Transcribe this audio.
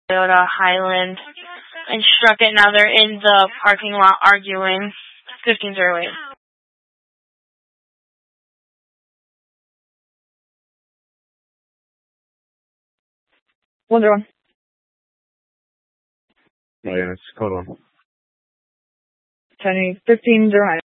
Toyota Highland and struck it. Now they're in the parking lot arguing. 1508. 101. Oh, yeah, it's code 1. Tony, 1509.